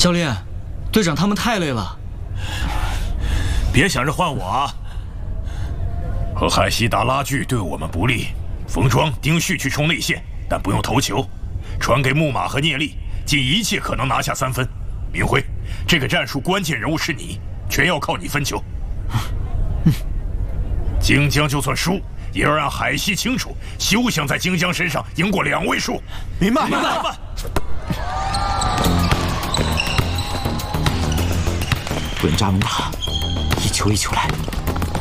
教练，队长他们太累了。 别想着换我啊！和海西打拉锯对我们不利。冯庄、丁旭去冲内线，但不用投球，传给木马和聂力，尽一切可能拿下3分。明辉，这个战术关键人物是你，全要靠你分球。荆江就算输，也要让海西清楚，休想在荆江身上赢过2位数。 明白。 稳扎稳打，一球一球来。